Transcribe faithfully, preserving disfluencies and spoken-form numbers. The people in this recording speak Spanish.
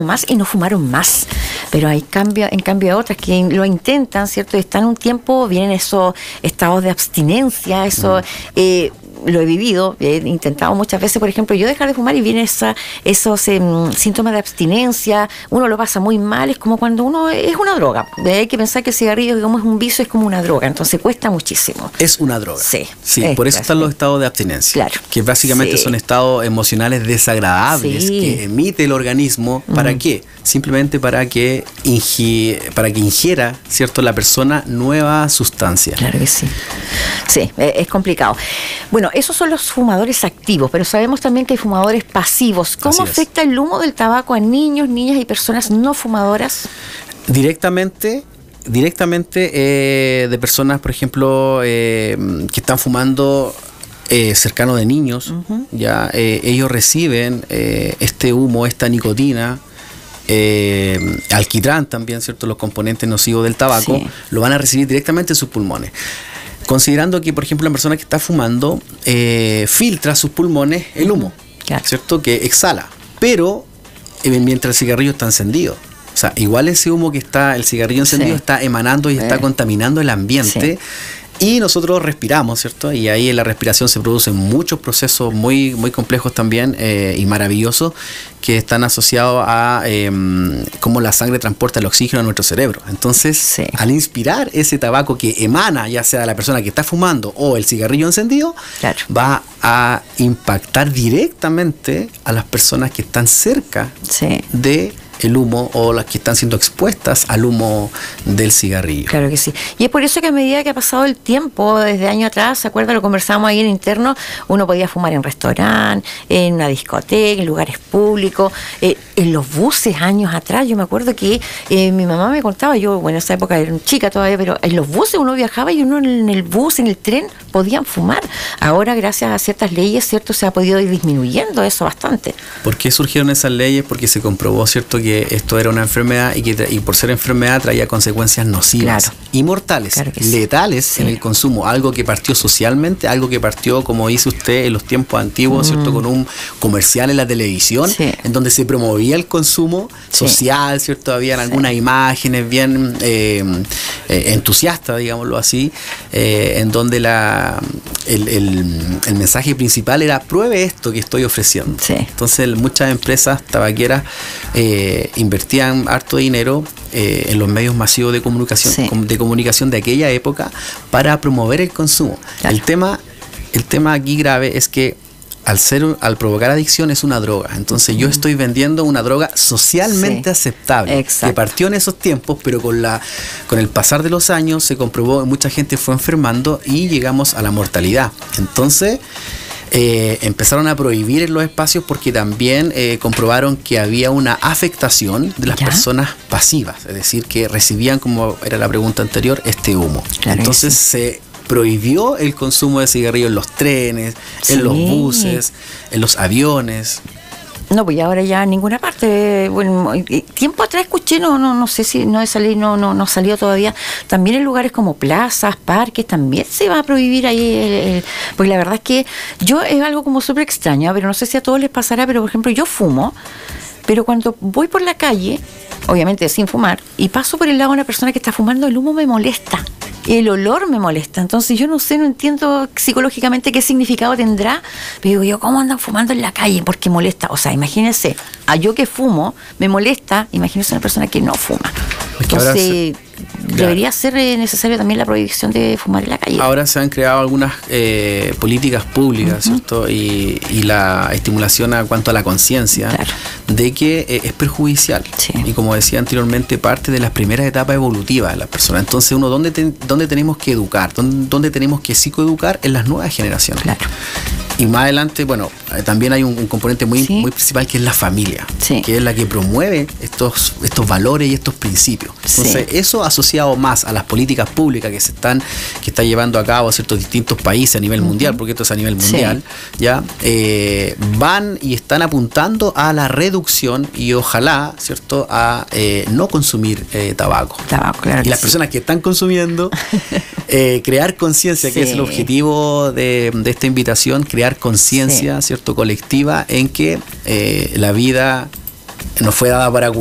más y no fumaron más. Pero hay cambio, en cambio otras que lo intentan, ¿cierto? Y están un tiempo, vienen esos estados de abstinencia, eso mm. eh, lo he vivido, he intentado muchas veces, por ejemplo, yo dejar de fumar y vienen esa, esos eh, síntomas de abstinencia, uno lo pasa muy mal, es como cuando uno es una droga. Hay que pensar que el cigarrillo, como es un vicio, es como una droga, entonces cuesta muchísimo. Es una droga. Sí. Sí, es, por eso claro, están los estados de abstinencia. Claro. Que básicamente sí. son estados emocionales desagradables sí. que emite el organismo. ¿Para mm. qué? Simplemente para que, ingi para que ingiera, ¿cierto?, la persona nueva sustancia. Claro que sí. Sí, es complicado. Bueno, esos son los fumadores activos, pero sabemos también que hay fumadores pasivos. ¿Cómo afecta el humo del tabaco a niños, niñas y personas no fumadoras? Directamente, directamente eh, de personas, por ejemplo, eh, que están fumando eh, cercano de niños, uh-huh. ya eh, ellos reciben eh, este humo, esta nicotina, eh, alquitrán también, ¿cierto?, los componentes nocivos del tabaco, sí. lo van a recibir directamente en sus pulmones. Considerando que, por ejemplo, la persona que está fumando eh, filtra sus pulmones el humo, claro. ¿cierto?, que exhala, pero eh, mientras el cigarrillo está encendido. O sea, igual ese humo que está, el cigarrillo encendido, sí. está emanando y está eh. contaminando el ambiente. Sí. Y nosotros respiramos, ¿cierto? Y ahí en la respiración se producen muchos procesos muy, muy complejos también eh, y maravillosos que están asociados a eh, cómo la sangre transporta el oxígeno a nuestro cerebro. Entonces, sí. al inspirar ese tabaco que emana, ya sea la persona que está fumando o el cigarrillo encendido, claro. va a impactar directamente a las personas que están cerca sí. de el humo o las que están siendo expuestas al humo del cigarrillo. Claro que sí. Y es por eso que a medida que ha pasado el tiempo, desde años atrás, ¿se acuerda? Lo conversamos ahí en interno, uno podía fumar en restaurante, en una discoteca, en lugares públicos, eh, en los buses años atrás. Yo me acuerdo que eh, mi mamá me contaba, yo, bueno, en esa época era chica todavía, pero en los buses uno viajaba y uno en el bus, en el tren, podían fumar. Ahora, gracias a ciertas leyes, ¿cierto?, se ha podido ir disminuyendo eso bastante. ¿Por qué surgieron esas leyes? Porque se comprobó, ¿cierto?, que esto era una enfermedad y que y por ser enfermedad traía consecuencias nocivas claro. y mortales, claro letales sí. en el consumo, algo que partió socialmente, algo que partió, como dice usted, en los tiempos antiguos, mm. ¿cierto?, con un comercial en la televisión, sí. en donde se promovía el consumo sí. social, ¿cierto? Habían sí. algunas imágenes bien eh, eh, entusiastas, digámoslo así, eh, en donde la el, el, el mensaje principal era: pruebe esto que estoy ofreciendo. Sí. Entonces muchas empresas tabaqueras eh, invertían harto dinero eh, en los medios masivos de comunicación, sí. de comunicación de aquella época para promover el consumo. Claro. El tema, el tema aquí grave es que al ser, al provocar adicción es una droga. Entonces yo estoy vendiendo una droga socialmente sí. aceptable. Exacto. Que partió en esos tiempos, pero con la, con el pasar de los años se comprobó que mucha gente fue enfermando y llegamos a la mortalidad. Entonces Eh, empezaron a prohibir en los espacios porque también eh, comprobaron que había una afectación de las ¿Ya? personas pasivas, es decir, que recibían, como era la pregunta anterior, este humo. Claro. Entonces sí. se prohibió el consumo de cigarrillos en los trenes, sí. en los buses, en los aviones. No, pues ahora ya en ninguna parte. Bueno, tiempo atrás escuché, no, no, no sé si no he salido, no, no, no salió todavía. También en lugares como plazas, parques, también se va a prohibir ahí. El, el, porque la verdad es que yo es algo como súper extraño, pero no sé si a todos les pasará, pero por ejemplo yo fumo, pero cuando voy por la calle, obviamente sin fumar, y paso por el lado de una persona que está fumando, el humo me molesta. El olor me molesta, entonces yo no sé, no entiendo psicológicamente qué significado tendrá, pero digo yo, ¿cómo andan fumando en la calle? Porque molesta, o sea, imagínense, a yo que fumo, me molesta, imagínense una persona que no fuma. Entonces, debería ser necesario también la prohibición de fumar en la calle. Ahora se han creado algunas eh, políticas públicas, uh-huh. ¿cierto? Y, y la estimulación a cuanto a la conciencia claro. de que eh, es perjudicial. Sí. Y como decía anteriormente, parte de las primeras etapas evolutivas de las personas. Entonces, uno, ¿dónde, te, dónde tenemos que educar? ¿Dónde, dónde tenemos que psicoeducar? En las nuevas generaciones. Claro. Y más adelante, bueno, también hay un, un componente muy, sí. muy principal que es la familia, sí. que es la que promueve estos, estos valores y estos principios. Entonces, sí. eso asociado más a las políticas públicas que se están, que está llevando a cabo ciertos distintos países a nivel uh-huh. mundial, porque esto es a nivel mundial, sí. ya eh, van y están apuntando a la reducción y ojalá, ¿cierto?, a eh, no consumir eh, tabaco. Tabaco, claro. Y las sí. personas que están consumiendo, eh, crear conciencia, sí. que es el objetivo de, de esta invitación, crear conciencia, sí. ¿cierto?, colectiva en que eh, la vida no fue dada para